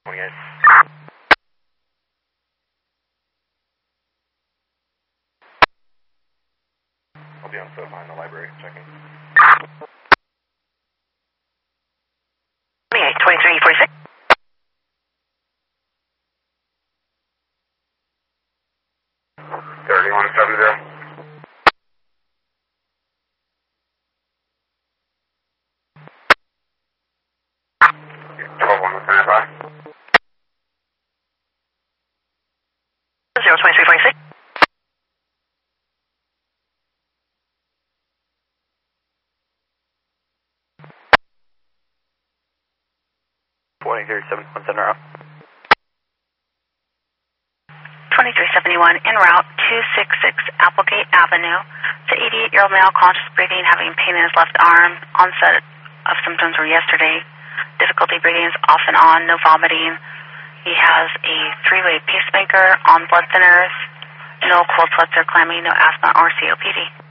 28. I'll be on foot behind the library checking. 28, 23, 46. Thirty-one 70. Zero 23, 46. One center out. 2371 en route 266 Applegate Avenue. It's an 88-year-old male, conscious breathing, having pain in his left arm. Onset of symptoms were yesterday. Difficulty breathing is off and on, no vomiting. He has a 3-way pacemaker, on blood thinners, no cold sweats or clamming, no asthma or COPD.